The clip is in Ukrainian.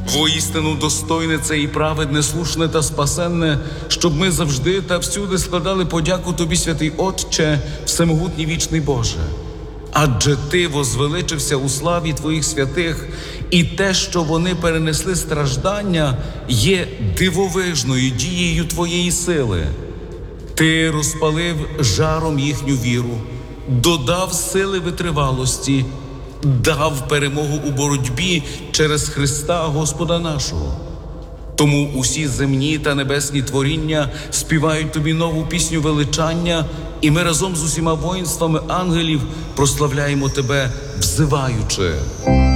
Воістину достойне це і праведне, слушне та спасенне, щоб ми завжди та всюди складали подяку Тобі, святий Отче, всемогутній вічний Боже. Адже Ти возвеличився у славі Твоїх святих, і те, що вони перенесли страждання, є дивовижною дією Твоєї сили. Ти розпалив жаром їхню віру, додав сили витривалості, дав перемогу у боротьбі через Христа Господа нашого. Тому усі земні та небесні творіння співають Тобі нову пісню величання, і ми разом з усіма воїнствами ангелів прославляємо Тебе, взиваючи: